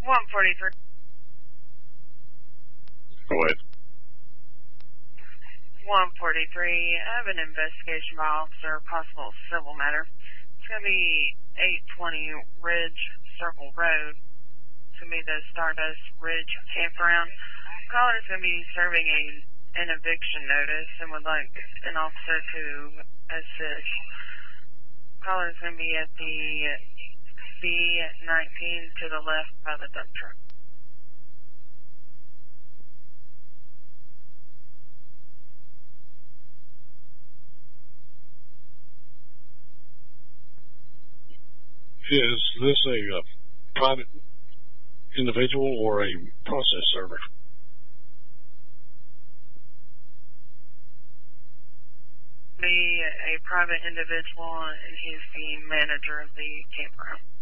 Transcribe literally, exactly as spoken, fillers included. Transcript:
one forty-three. Go ahead. one forty-three. I have an investigation by officer, possible civil matter. It's going to be eight twenty Ridge Circle Road. It's going to be the Stardust Ridge Campground. Caller is going to be serving a, an eviction notice and would like an officer to assist. Caller is going to be at the B nineteen to the left by the dump truck. Is this a uh, private individual or a process server? Be a private individual, and he's the manager of the campground.